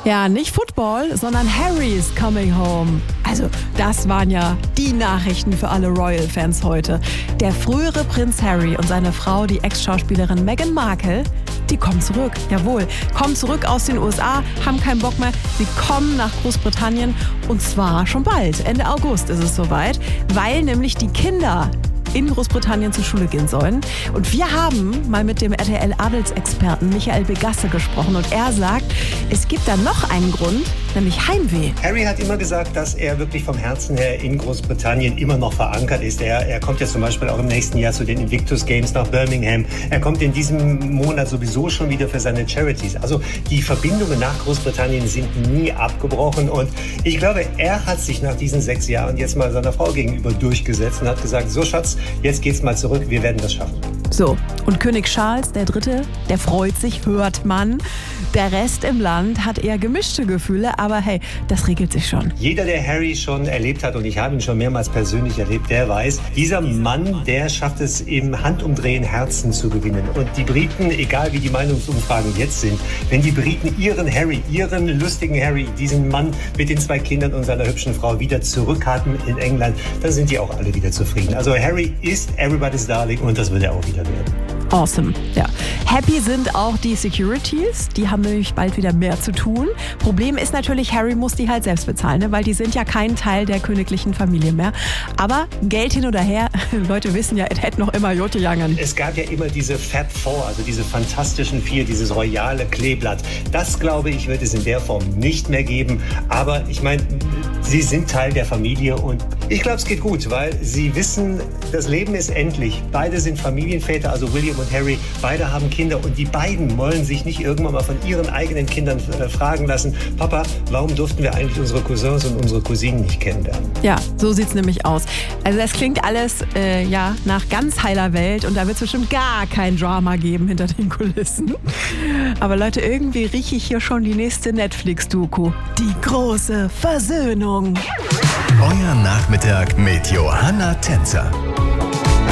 Ja, nicht Football, sondern Harry's coming home. Also, das waren ja die Nachrichten für alle Royal-Fans heute. Der frühere Prinz Harry und seine Frau, die Ex-Schauspielerin Meghan Markle, die kommen zurück. Jawohl, kommen zurück aus den USA, haben keinen Bock mehr. Sie kommen nach Großbritannien und zwar schon bald. Ende August ist es soweit, weil nämlich die Kinder in Großbritannien zur Schule gehen sollen. Und wir haben mal mit dem RTL-Adelsexperten Michael Begasse gesprochen und er sagt, es gibt da noch einen Grund, nämlich Heimweh. Harry hat immer gesagt, dass er wirklich vom Herzen her in Großbritannien immer noch verankert ist. Er kommt ja zum Beispiel auch im nächsten Jahr zu den Invictus Games nach Birmingham. Er kommt in diesem Monat sowieso schon wieder für seine Charities. Also die Verbindungen nach Großbritannien sind nie abgebrochen. Und ich glaube, er hat sich nach diesen 6 Jahren jetzt mal seiner Frau gegenüber durchgesetzt und hat gesagt, so Schatz, jetzt geht's mal zurück, wir werden das schaffen. So, und König Charles III., der freut sich, hört man. Der Rest im Land hat eher gemischte Gefühle, aber hey, das regelt sich schon. Jeder, der Harry schon erlebt hat, und ich habe ihn schon mehrmals persönlich erlebt, der weiß, dieser Mann, der schafft es im Handumdrehen Herzen zu gewinnen. Und die Briten, egal wie die Meinungsumfragen jetzt sind, wenn die Briten ihren Harry, ihren lustigen Harry, diesen Mann mit den 2 Kindern und seiner hübschen Frau wieder zurück hatten in England, dann sind die auch alle wieder zufrieden. Also Harry ist everybody's darling und das wird er auch wieder werden. Awesome, ja. Happy sind auch die Securities, die haben nämlich bald wieder mehr zu tun. Problem ist natürlich, Harry muss die halt selbst bezahlen, ne? Weil die sind ja kein Teil der königlichen Familie mehr. Aber Geld hin oder her, Leute wissen ja, es hätte noch immer Jote jangen. Es gab ja immer diese Fab Four, also diese fantastischen 4, dieses royale Kleeblatt. Das, glaube ich, wird es in der Form nicht mehr geben. Aber ich meine, sie sind Teil der Familie und ich glaube, es geht gut, weil sie wissen, das Leben ist endlich. Beide sind Familienväter, also William und Harry, beide haben Kinder und die beiden wollen sich nicht irgendwann mal von ihren eigenen Kindern fragen lassen, Papa, warum durften wir eigentlich unsere Cousins und unsere Cousinen nicht kennenlernen? Ja, so sieht's nämlich aus. Also das klingt alles nach ganz heiler Welt und da wird es bestimmt gar kein Drama geben hinter den Kulissen. Aber Leute, irgendwie rieche ich hier schon die nächste Netflix-Doku. Die große Versöhnung. Euer Nachmittag mit Johanna Tänzer.